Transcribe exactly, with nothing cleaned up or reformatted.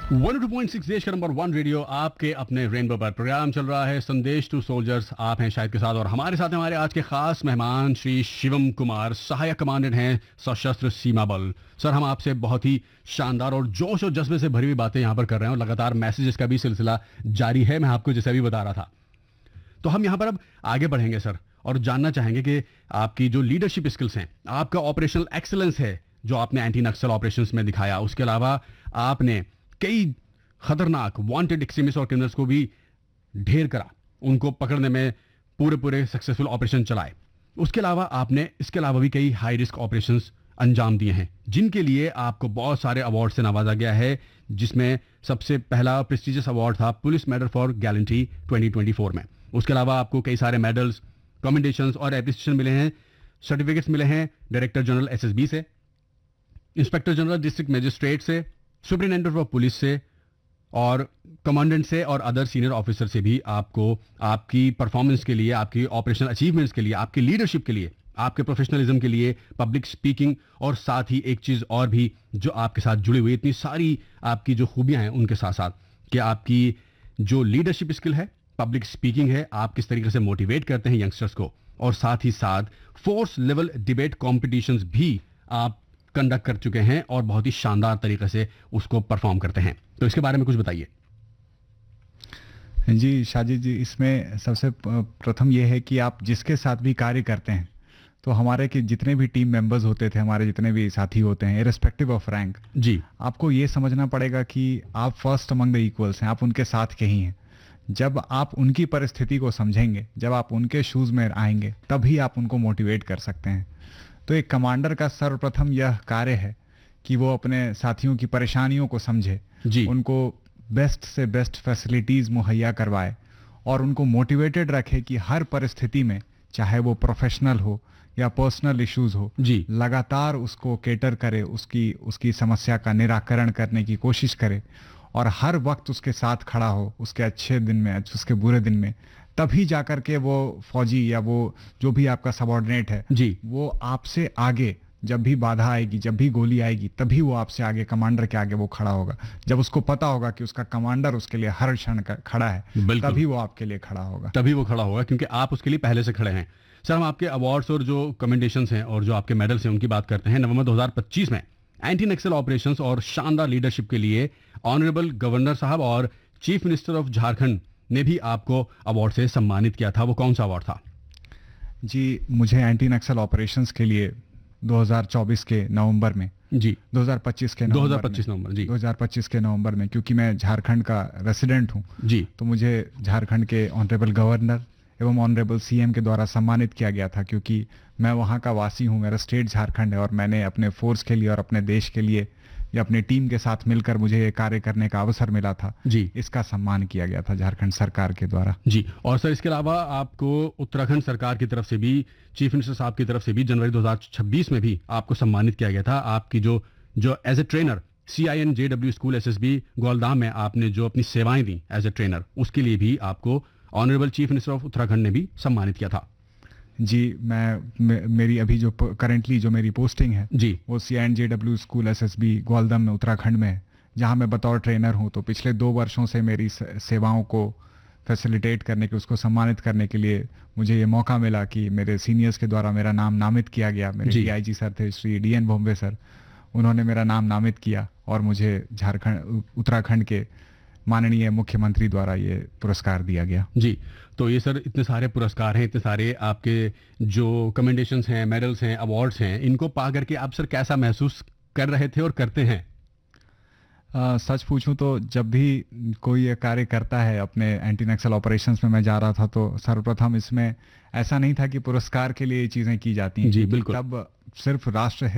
One two point six देश का number one radio आपके अपने रेनबो पर प्रोग्राम चल रहा है संदेश टू सोल्जर्स। आप हैं शायद के साथ और हमारे साथ हमारे आज के खास मेहमान श्री शिवम कुमार, सहायक कमांडेंट हैं सशस्त्र सीमा बल। सर, हम आपसे बहुत ही शानदार और जोश और जज्बे से भरी हुई बातें यहाँ पर कर रहे हैं और लगातार मैसेजेस का भी सिलसिला जारी है। मैं आपको जैसे भी बता रहा था, तो हम यहाँ पर अब आगे बढ़ेंगे सर और जानना चाहेंगे कि आपकी जो लीडरशिप स्किल्स हैं, आपका ऑपरेशनल एक्सीलेंस है जो आपने एंटी नक्सल ऑपरेशंस में दिखाया, उसके अलावा आपने कई खतरनाक वांटेड एक्सट्रीमिस्ट और क्रिमिनल्स को भी ढेर करा, उनको पकड़ने में पूरे पूरे सक्सेसफुल ऑपरेशन चलाए। उसके अलावा आपने इसके अलावा भी कई हाई रिस्क ऑपरेशंस अंजाम दिए हैं जिनके लिए आपको बहुत सारे अवार्ड से नवाजा गया है, जिसमें सबसे पहला प्रेस्टिजियस अवार्ड था police medal for gallantry twenty twenty four में। उसके अलावा आपको कई सारे मेडल्स, कमेंडेशंस और एप्रिसिएशन मिले हैं, सर्टिफिकेट्स मिले हैं डायरेक्टर जनरल एसएसबी से, इंस्पेक्टर जनरल डिस्ट्रिक्ट मजिस्ट्रेट से, सुपरिटेंडेंट ऑफ पुलिस से और कमांडेंट से और अदर सीनियर ऑफिसर से भी आपको आपकी परफॉर्मेंस के लिए, आपकी ऑपरेशनल अचीवमेंट्स के लिए, आपकी लीडरशिप के लिए, आपके प्रोफेशनलिज्म के लिए, पब्लिक स्पीकिंग और साथ ही एक चीज़ और भी जो आपके साथ जुड़ी हुई, इतनी सारी आपकी जो खूबियां हैं उनके साथ साथ कि आपकी जो लीडरशिप स्किल है, पब्लिक स्पीकिंग है, आप किस तरीके से मोटिवेट करते हैं यंगस्टर्स को, और साथ ही साथ फोर्स लेवल डिबेट कॉम्पिटिशन्स भी आप कंडक्ट कर चुके हैं और बहुत ही शानदार तरीके से उसको परफॉर्म करते हैं। तो इसके बारे में कुछ बताइए। जी शाजिद जी, इसमें सबसे प्रथम ये है कि आप जिसके साथ भी कार्य करते हैं, तो हमारे के जितने भी टीम मेंबर्स होते थे, हमारे जितने भी साथी होते हैं, इररिस्पेक्टिव ऑफ रैंक, जी आपको ये समझना पड़ेगा कि आप फर्स्ट अमंग द इक्वल्स हैं, आप उनके साथ के ही हैं। जब आप उनकी परिस्थिति को समझेंगे, जब आप उनके शूज़ में आएंगे, तभी आप उनको मोटिवेट कर सकते हैं। तो एक कमांडर का सर्वप्रथम यह कार्य है कि वो अपने साथियों की परेशानियों को समझे, जी उनको बेस्ट से बेस्ट फैसिलिटीज़ मुहैया करवाए और उनको मोटिवेटेड रखे कि हर परिस्थिति में, चाहे वो प्रोफेशनल हो या पर्सनल इश्यूज हो, जी लगातार उसको केटर करे, उसकी उसकी समस्या का निराकरण करने की कोशिश करे और हर वक्त उसके साथ खड़ा हो, उसके अच्छे दिन में, उसके बुरे दिन में। तभी जाकर के वो फौजी या वो जो भी आपका सबऑर्डिनेट है, जी वो आपसे आगे, जब भी बाधा आएगी, जब भी गोली आएगी, तभी वो आपसे आगे, कमांडर के आगे वो खड़ा होगा। जब उसको पता होगा कि उसका कमांडर उसके लिए हर क्षण खड़ा है, बिल्कुल, तभी वो आपके लिए खड़ा होगा तभी वो खड़ा होगा क्योंकि आप उसके लिए पहले से खड़े हैं। सर, हम आपके अवार्ड्स और जो कमेंडेशंस हैं और जो आपके मेडल्स हैं उनकी बात करते हैं। नवंबर दो हज़ार पच्चीस में एंटी नक्सल ऑपरेशंस और शानदार लीडरशिप के लिए ऑनरेबल गवर्नर साहब और चीफ मिनिस्टर ऑफ झारखंड ने भी आपको अवार्ड से सम्मानित किया था। वो कौन सा अवार्ड था? जी, मुझे एंटी नक्सल ऑपरेशंस के लिए दो हज़ार चौबीस के नवंबर में, जी दो हज़ार पच्चीस के दो नवंबर हज़ार पच्चीस नवंबर जी दो हज़ार पच्चीस के नवंबर में, क्योंकि मैं झारखंड का रेसिडेंट हूँ, जी तो मुझे झारखंड के ऑनरेबल गवर्नर एवं ऑनरेबल सीएम के द्वारा सम्मानित किया गया था, क्योंकि मैं वहाँ का वासी हूँ, मेरा स्टेट झारखंड है और मैंने अपने फोर्स के लिए और अपने देश के लिए या अपनी टीम के साथ मिलकर मुझे ये कार्य करने का अवसर मिला था। जी इसका सम्मान किया गया था झारखंड सरकार के द्वारा। जी और सर, इसके अलावा आपको उत्तराखंड सरकार की तरफ से भी, चीफ मिनिस्टर साहब की तरफ से भी जनवरी दो हज़ार छब्बीस में भी आपको सम्मानित किया गया था। आपकी जो जो as a trainer C I N J W school S S B गोलदाम में आपने जो अपनी सेवाएं दी एज ए ट्रेनर, उसके लिए भी आपको honourable chief minister of Uttarakhand ने भी सम्मानित किया था। जी, मैं मे, मेरी अभी जो करेंटली जो मेरी पोस्टिंग है, जी वो सी I N J W school S S B Gwaldam में उत्तराखंड में है, जहाँ मैं बतौर ट्रेनर हूँ। तो पिछले दो वर्षों से मेरी सेवाओं को फैसिलिटेट करने के, उसको सम्मानित करने के लिए मुझे ये मौका मिला कि मेरे सीनियर्स के द्वारा मेरा नाम नामित किया गया। मेरे डी आई जी सर थे Shri D N Bombay sir, उन्होंने मेरा नाम नामित किया और मुझे झारखंड उत्तराखंड के माननीय मुख्यमंत्री द्वारा ये पुरस्कार दिया गया। जी, तो ये सर इतने सारे पुरस्कार हैं, इतने सारे आपके जो कमेंडेशंस हैं, मेडल्स हैं, अवार्ड्स हैं, इनको पा करके आप सर कैसा महसूस कर रहे थे और करते हैं? आ, सच पूछूं तो जब भी कोई ये कार्य करता है, अपने एंटी नक्सल ऑपरेशंस में मैं जा रहा था, तो सर्वप्रथम इसमें ऐसा नहीं था कि पुरस्कार के लिए ये चीज़ें की जाती हैं। जी बिल्कुल। तब सिर्फ राष्ट्र